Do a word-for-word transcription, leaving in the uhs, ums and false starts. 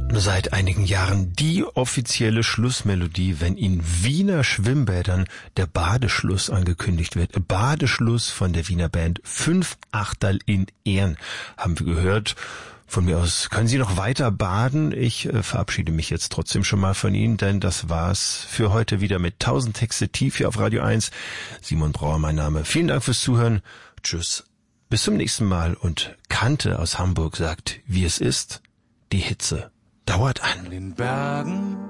Seit einigen Jahren die offizielle Schlussmelodie, wenn in Wiener Schwimmbädern der Badeschluss angekündigt wird. Badeschluss von der Wiener Band Fünf Achterl in Ehren, haben wir gehört. Von mir aus können Sie noch weiter baden. Ich äh, verabschiede mich jetzt trotzdem schon mal von Ihnen, denn das war's für heute wieder mit tausend Texte tief hier auf Radio eins. Simon Brauer, mein Name. Vielen Dank fürs Zuhören. Tschüss. Bis zum nächsten Mal. Und Kante aus Hamburg sagt, wie es ist, die Hitze dauert an. In den Bergen